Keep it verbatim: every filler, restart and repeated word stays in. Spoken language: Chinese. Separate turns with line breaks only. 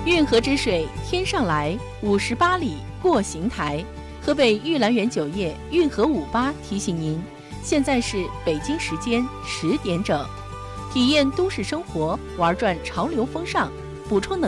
运河之水天上来，五十八里过邢台。河北玉兰园酒业运河五八提醒您，现在是北京时间十点整，体验都市生活，玩转潮流风尚，补充能